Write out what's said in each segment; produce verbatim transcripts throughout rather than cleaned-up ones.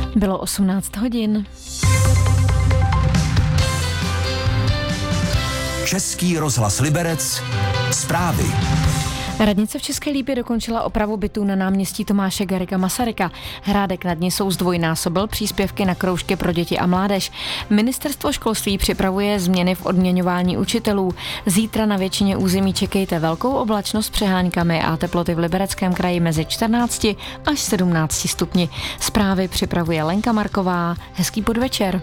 Bylo osmnáct hodin. Český rozhlas Liberec. Zprávy. Radnice v České Lípě dokončila opravu bytů na náměstí Tomáše Garrigua Masaryka. Hrádek nad ní jsou zdvojnásobil příspěvky na kroužky pro děti a mládež. Ministerstvo školství připravuje změny v odměňování učitelů. Zítra na většině území čekejte velkou oblačnost s přeháňkami a teploty v Libereckém kraji mezi čtrnácti až sedmnácti stupni. Zprávy připravuje Lenka Marková. Hezký podvečer.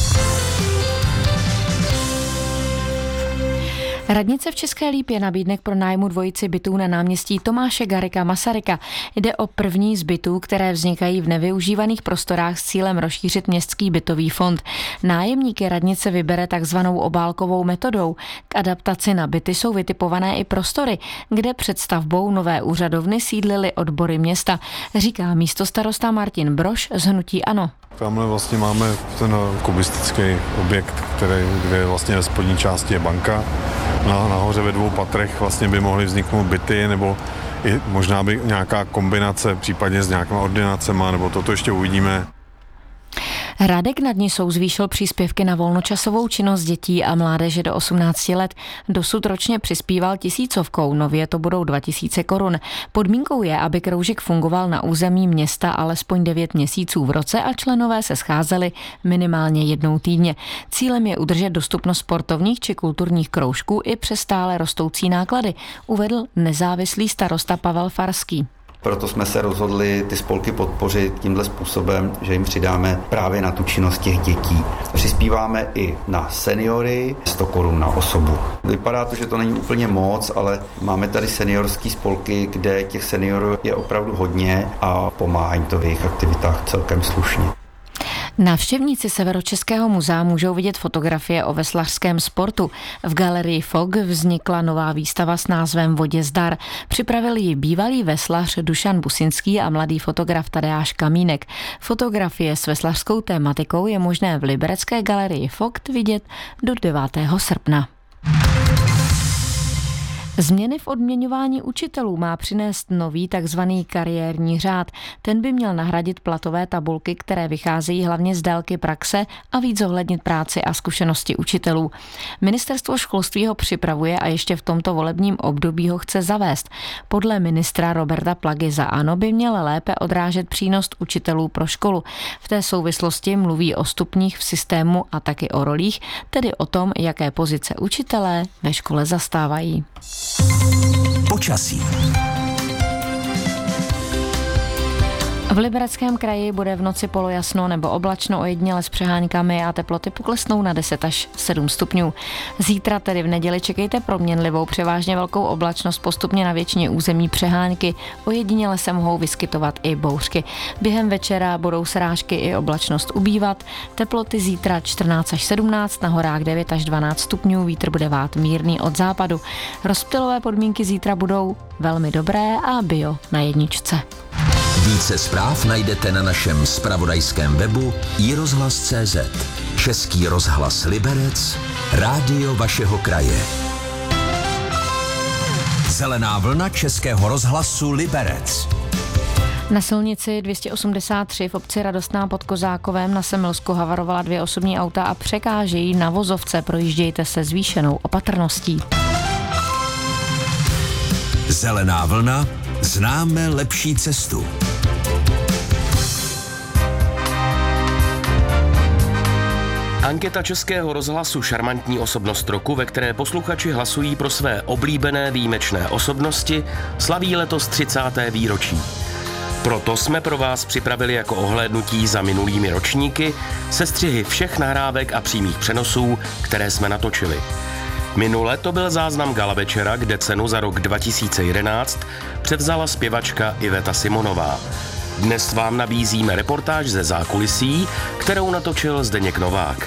Radnice v České Lípě nabídne k pronájmu dvojici bytů na náměstí Tomáše Garrigua Masaryka. Jde o první z bytů, které vznikají v nevyužívaných prostorách s cílem rozšířit městský bytový fond. Nájemníky radnice vybere takzvanou obálkovou metodou. K adaptaci na byty jsou vytipované i prostory, kde před stavbou nové úřadovny sídlily odbory města, říká místostarosta Martin Brož z hnutí ANO. Tamhle vlastně máme ten kubistický objekt, který, kde vlastně ve spodní části je banka. Na, nahoře ve dvou patrech vlastně by mohly vzniknout byty, nebo i možná by nějaká kombinace, případně s nějakými ordinacema, nebo toto ještě uvidíme. Hrádek nad ní jsou zvýšil příspěvky na volnočasovou činnost dětí a mládeže do osmnácti let. Dosud ročně přispíval tisícovkou, nově to budou dva tisíce korun. Podmínkou je, aby kroužek fungoval na území města alespoň devět měsíců v roce a členové se scházeli minimálně jednou týdně. Cílem je udržet dostupnost sportovních či kulturních kroužků i přes stále rostoucí náklady, uvedl nezávislý starosta Pavel Farský. Proto jsme se rozhodli ty spolky podpořit tímhle způsobem, že jim přidáme právě na tu činnost těch dětí. Přispíváme i na seniory, sto korun na osobu. Vypadá to, že to není úplně moc, ale máme tady seniorský spolky, kde těch seniorů je opravdu hodně a pomáhají to v jejich aktivitách celkem slušně. Návštěvníci Severočeského muzea můžou vidět fotografie o veslařském sportu. V galerii F O G vznikla nová výstava s názvem Vodě zdar. Připravil ji bývalý veslař Dušan Businský a mladý fotograf Tadeáš Kamínek. Fotografie s veslařskou tématikou je možné v liberecké galerii F O G vidět do devátého srpna. Změny v odměňování učitelů má přinést nový takzvaný kariérní řád. Ten by měl nahradit platové tabulky, které vycházejí hlavně z délky praxe a víc zohlednit práci a zkušenosti učitelů. Ministerstvo školství ho připravuje a ještě v tomto volebním období ho chce zavést. Podle ministra Roberta Plagy za ANO by měl lépe odrážet přínos učitelů pro školu. V té souvislosti mluví o stupních v systému a taky o rolích, tedy o tom, jaké pozice učitelé ve škole zastávají. Počasí. V Libereckém kraji bude v noci polojasno nebo oblačno, ojediněle s přeháňkami a teploty poklesnou na deset až sedm stupňů. Zítra, tedy v neděli, čekejte proměnlivou, převážně velkou oblačnost, postupně na většině území přeháňky, ojediněle se mohou vyskytovat i bouřky. Během večera budou srážky i oblačnost ubývat. Teploty zítra čtrnáct až sedmnáct, na horách devět až dvanáct stupňů, vítr bude vát mírný od západu. Rozptylové podmínky zítra budou velmi dobré a bio na jedničce. Více zpráv najdete na našem zpravodajském webu i rozhlas tečka cé zet. Český rozhlas Liberec, rádio vašeho kraje. Zelená vlna Českého rozhlasu Liberec. Na silnici dvě stě osmdesát tři v obci Radostná pod Kozákovem na Semilsku havarovala dvě osobní auta a překážejí na vozovce. Projíždějte se zvýšenou opatrností. Zelená vlna, známe lepší cestu. Anketa Českého rozhlasu Šarmantní osobnost roku, ve které posluchači hlasují pro své oblíbené výjimečné osobnosti, slaví letos třicáté výročí. Proto jsme pro vás připravili jako ohlédnutí za minulými ročníky sestřihy všech nahrávek a přímých přenosů, které jsme natočili. Minule to byl záznam gala večera, kde cenu za rok dva tisíce jedenáct převzala zpěvačka Iveta Simonová. Dnes vám nabízíme reportáž ze zákulisí, kterou natočil Zdeněk Novák.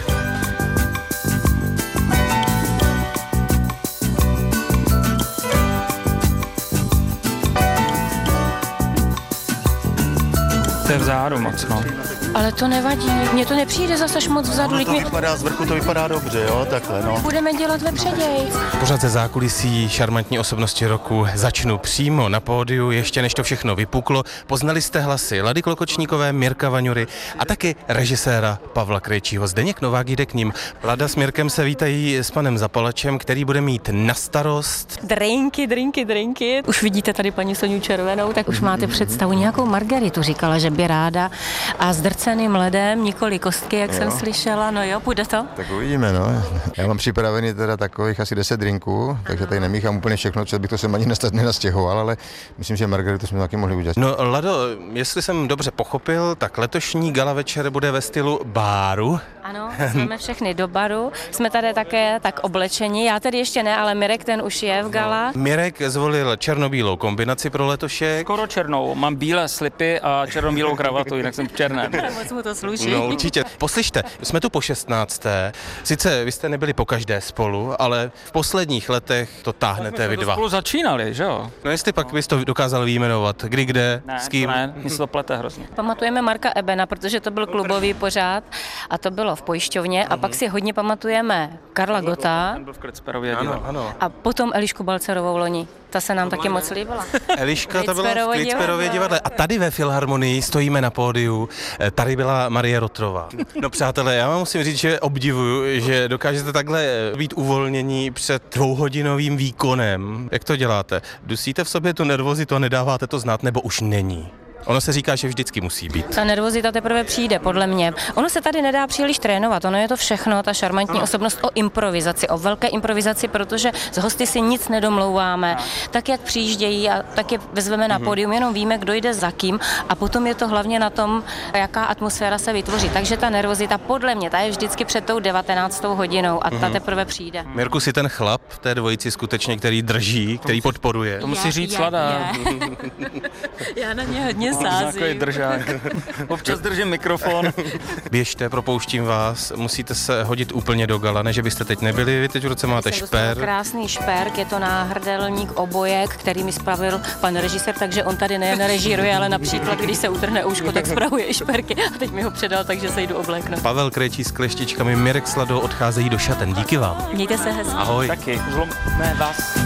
je vzadu moc, no. Ale to nevadí, mně to nepřijde zase až moc vzadu. No, to vypadá, z vrchu to vypadá dobře, jo, takhle, no. Budeme dělat vepřeději. Pořád ze zákulisí šarmantní osobnosti roku začnu přímo na pódiu, ještě než to všechno vypuklo. Poznali jste hlasy Lady Klokočníkové, Mirka Vaňury a taky režiséra Pavla Krejčího. Zdeněk Novák jde k ním. Lada s Mirkem se vítají s panem Zapalačem, který bude mít na starost Drinky, drinky, drinky. Už vidíte tady paní Soňu Červenou, tak už máte představu. Nějakou margaritu říkala, že by ráda a s drceným ledem, nikoli kostky, jak jo. jsem slyšela. No jo, půjde to? Tak uvidíme, no. Já mám připravený teda takových asi deset drinků, takže tady nemíchám úplně všechno, co bych to sem ani nenastěhoval, ale myslím, že margaritu jsme taky mohli udělat. No Lado, jestli jsem dobře pochopil, tak letošní gala večer bude ve stylu báru. Ano, jsme všechny do baru, jsme tady také tak oblečeni, já tedy ještě ne, ale Mirek ten už je v gala. Mirek zvolil černobílou kombinaci pro letošek. Skoro černou, mám bílé slipy a černobílou kravatu, jinak jsem v černém. Moc mu to sluší. No určitě. Poslyšte, jsme tu po šestnácté. Sice vy jste nebyli po každé spolu, ale v posledních letech to táhnete vy dva. Spolu začínali, že jo? No jestli pak bys to dokázal vyjmenovat, kdy, kde, ne, s kým? Ne, mi se to plete hrozně. Pamatujeme Marka Ebena, protože to byl klubový pořád a to bylo v pojišťovně a pak si hodně pamatujeme Karla Gota. Ten byl v Klecperově ano, ano. A potom Elišku Balcerovou loni. Ta se nám taky moc líbila. Eliška, ta byla v Klicperově divadle. A tady ve Filharmonii stojíme na pódiu. Tady byla Marie Rotrová. No přátelé, já vám musím říct, že obdivuju, že dokážete takhle být uvolnění před dvouhodinovým výkonem. Jak to děláte? Dusíte v sobě tu nervozitu a nedáváte to znát, nebo už není? Ono se říká, že vždycky musí být. Ta nervozita teprve přijde, podle mě. Ono se tady nedá příliš trénovat, ono je to všechno, ta šarmantní osobnost o improvizaci, o velké improvizaci, protože z hosty si nic nedomlouváme. Tak, jak přijíždějí a tak je vezveme na pódium, jenom víme, kdo jde za kým a potom je to hlavně na tom, jaká atmosféra se vytvoří. Takže ta nervozita, podle mě, ta je vždycky před tou devatenáctou hodinou a ta teprve přijde. Mirku, si ten chlap v té dvojici skutečně, který drží, který podporuje. To musí říct Lada. Já na ně hodně Takový držák. Občas držím mikrofon. Běžte, propouštím vás, musíte se hodit úplně do gala, ne, že byste teď nebyli, vy teď v ruce máte šper. Krásný šperk, je to náhrdelník obojek, který mi spravil pan režisér, takže on tady nejen režíruje, ale například, když se utrhne ouško, tak spravuje i šperky a teď mi ho předal, takže se jdu obléknout. Pavel Krejčí s kleštičkami, Mirek s Ladou odcházejí do šaten, díky vám. Mějte se hezky. Ahoj. Taky, zlomíme vás.